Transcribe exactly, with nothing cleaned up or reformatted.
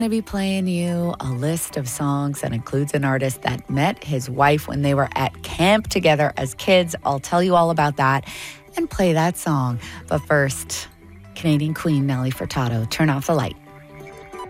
Going to be playing you a list of songs that includes an artist that met his wife when they were at camp together as kids. I'll tell you all about that and play that song. But first, Canadian Queen Nelly Furtado, Turn Off the Light.